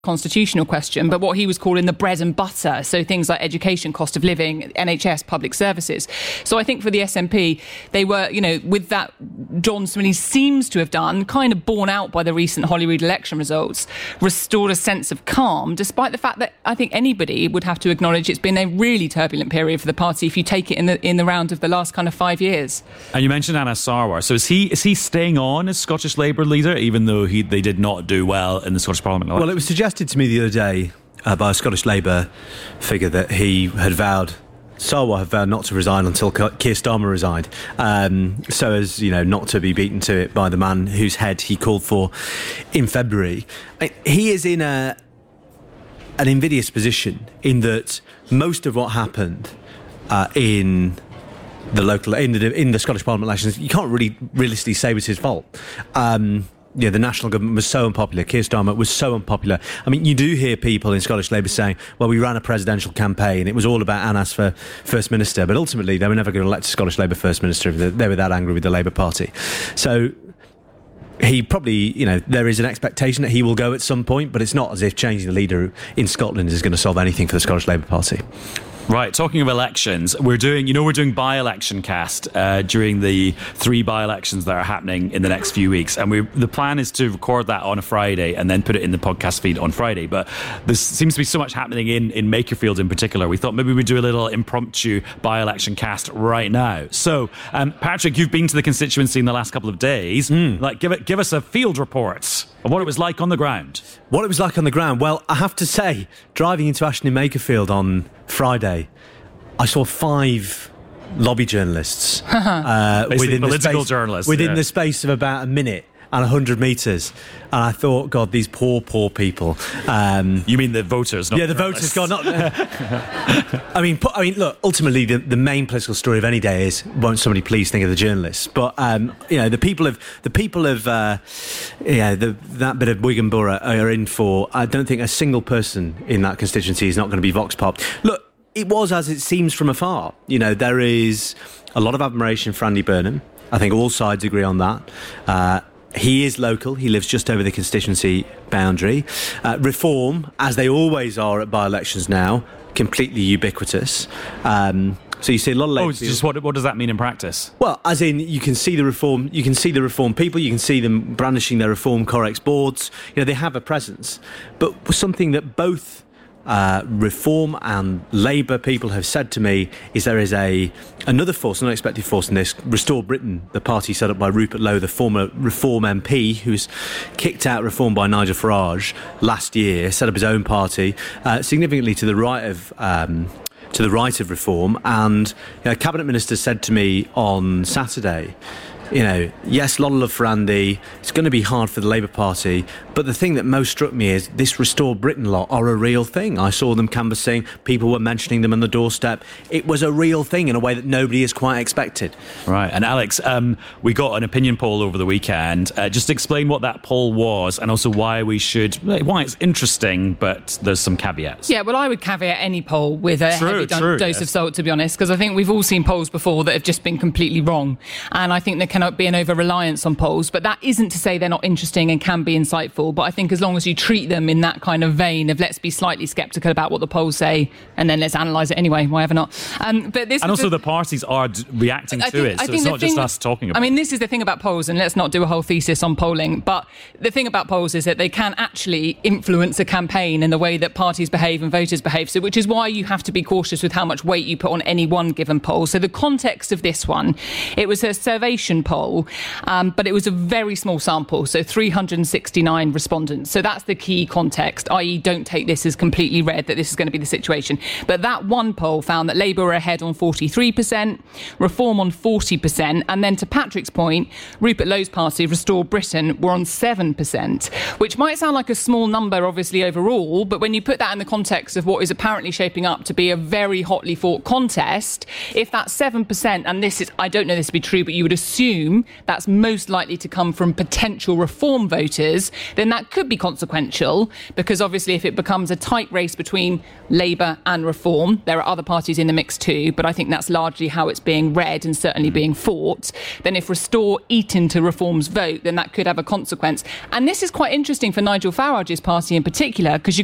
constitutional question, but what he was calling the bread and butter, so things like education, cost of living, NHS, public services. So I think for the SNP, they were, with that, John Swinney seems to have done, kind of borne out by the recent Holyrood election results, restored a sense of calm, despite the fact that I think anybody would have to acknowledge it's been a really turbulent period for the party if you take it in the round of the last kind of 5 years. And you mentioned Anas Sarwar. So is he staying on as Scottish Labour leader, even though they did not do well in the Scottish Parliament election? Well, it was suggested to me the other day by a Scottish Labour figure that Sarwar had vowed not to resign until Keir Starmer resigned, so as not to be beaten to it by the man whose head he called for in February. He is in an invidious position in that most of what happened in the Scottish Parliament elections, you can't really realistically say was his fault. The national government was so unpopular. Keir Starmer was so unpopular. I mean, you do hear people in Scottish Labour saying, well, we ran a presidential campaign. It was all about Anas for First Minister. But ultimately, they were never going to elect a Scottish Labour First Minister if they were that angry with the Labour Party. So he probably, there is an expectation that he will go at some point, but it's not as if changing the leader in Scotland is going to solve anything for the Scottish Labour Party. Right, talking of elections, we're doing by-election cast during the 3 by-elections that are happening in the next few weeks, and the plan is to record that on a Friday and then put it in the podcast feed on Friday. But there seems to be so much happening in Makerfield in particular. We thought maybe we'd do a little impromptu by-election cast right now. So, Patrick, you've been to the constituency in the last couple of days. Give us a field report of what it was like on the ground. What it was like on the ground? Well, I have to say, driving into Ashton in Makerfield on Friday, I saw 5 lobby journalists within the space of about a minute and 100 metres, and I thought, God, these poor people. You mean the voters? Not the voters. God, not. I mean, look. Ultimately, the main political story of any day is, won't somebody please think of the journalists? But the people of that bit of Wigan Borough are in for. I don't think a single person in that constituency is not going to be vox pop. Look, it was as it seems from afar. There is a lot of admiration for Andy Burnham. I think all sides agree on that. He is local. He lives just over the constituency boundary. Reform, as they always are at by-elections now, completely ubiquitous. So you see a lot of just what does that mean in practice? Well, as in you can see the reform people, you can see them brandishing their Reform Correx boards. They have a presence. But something that both Reform and Labour people have said to me is there is another force, an unexpected force in this. Restore Britain, the party set up by Rupert Lowe, the former Reform MP, who's kicked out Reform by Nigel Farage last year, set up his own party, significantly to the right of Reform. And a cabinet minister said to me on Saturday, yes, a lot of love for Andy. It's going to be hard for the Labour Party. But the thing that most struck me is this Restore Britain lot are a real thing. I saw them canvassing. People were mentioning them on the doorstep. It was a real thing in a way that nobody has quite expected. Right. And Alex, we got an opinion poll over the weekend. Just explain what that poll was and also why it's interesting, but there's some caveats. Yeah, well, I would caveat any poll with a heavy dose of salt, to be honest, because I think we've all seen polls before that have just been completely wrong. And I think there cannot be an over-reliance on polls, but that isn't to say they're not interesting and can be insightful. But I think as long as you treat them in that kind of vein of let's be slightly sceptical about what the polls say and then let's analyse it anyway, why ever not? The parties are reacting to it, so it's not just us talking about it. I mean, this is the thing about polls, and let's not do a whole thesis on polling, but the thing about polls is that they can actually influence a campaign in the way that parties behave and voters behave, so which is why you have to be cautious with how much weight you put on any one given poll. So the context of this one, it was a Survation poll, but it was a very small sample, so 369 respondents. So that's the key context, i.e. don't take this as completely read that this is going to be the situation. But that one poll found that Labour were ahead on 43%, Reform on 40%, and then to Patrick's point, Rupert Lowe's party, Restore Britain, were on 7%, which might sound like a small number, obviously, overall, but when you put that in the context of what is apparently shaping up to be a very hotly fought contest, if that's 7%, and this is, I don't know this to be true, but you would assume assume that's most likely to come from potential reform voters, then that could be consequential, because obviously if it becomes a tight race between Labour and Reform, there are other parties in the mix too, but I think that's largely how it's being read and certainly being fought. Then if Restore eat into Reform's vote, then that could have a consequence. And this is quite interesting for Nigel Farage's party in particular, because